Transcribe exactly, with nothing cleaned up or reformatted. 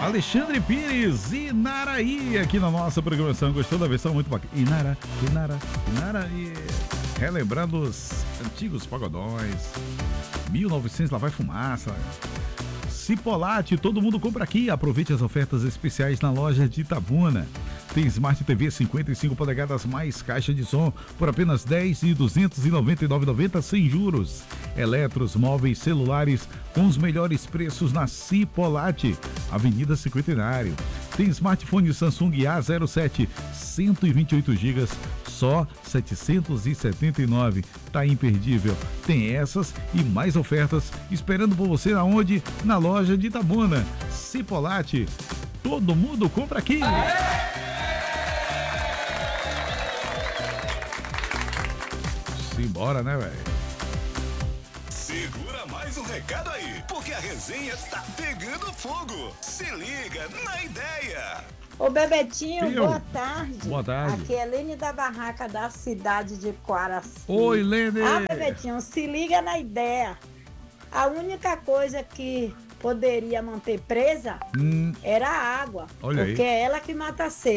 Alexandre Pires, Inaraí, aqui na nossa programação. Gostou da versão? Muito bacana. Inara, Inara, Inara e relembrando os antigos pagodões. mil e novecentos, lá vai fumaça. Cipolate, todo mundo compra aqui. Aproveite as ofertas especiais na loja de Itabuna. Tem Smart T V cinquenta e cinco polegadas mais caixa de som por apenas dez mil duzentos e noventa e nove reais e noventa centavos sem juros. Eletros, móveis, celulares com os melhores preços na Cipolate, Avenida Cinquentenário. Tem smartphone Samsung A zero sete, cento e vinte e oito gigas, só setecentos e setenta e nove reais. Tá imperdível. Tem essas e mais ofertas esperando por você aonde? Na loja de Itabuna. Cipolate, todo mundo compra aqui. Simbora, né, velho? Segura mais um recado aí, porque a resenha tá pegando fogo. Se liga na ideia. Ô Bebetinho, Eu. boa tarde. Boa tarde. Aqui é Lene da Barraca da cidade de Quaraci. Oi, Lene. Ah, Bebetinho, se liga na ideia. A única coisa que poderia manter presa Hum, era a água. Olha aí. Porque é ela que mata a sede.